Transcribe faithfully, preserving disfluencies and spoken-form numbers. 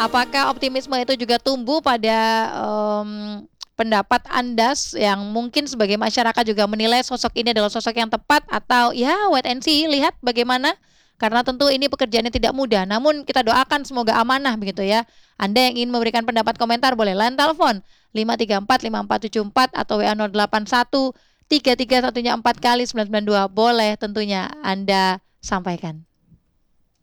Apakah optimisme itu juga tumbuh pada, mmm, pendapat Anda s yang mungkin sebagai masyarakat juga menilai sosok ini adalah sosok yang tepat atau ya wait and see, lihat bagaimana? Karena tentu ini pekerjaannya tidak mudah, namun kita doakan semoga amanah begitu ya. Anda yang ingin memberikan pendapat komentar boleh line telepon lima tiga empat lima empat tujuh empat atau W A nol delapan satu tiga tiga satunya empat kali sembilan sembilan dua boleh tentunya Anda sampaikan.